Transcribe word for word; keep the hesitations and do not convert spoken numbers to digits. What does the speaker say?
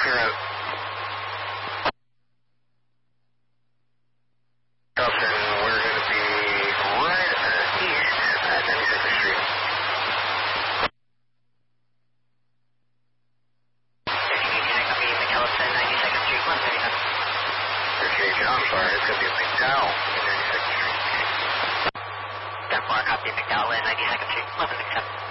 Clear out. Delta, we're going to be right uh, east at ninety-second Street. ninety-second Street, one thirty-seven. Okay, John, sorry, it's going to be McDowell at ninety-second Street. ten four, copy, McDowell, ninety-second Street, eleven sixty-seven.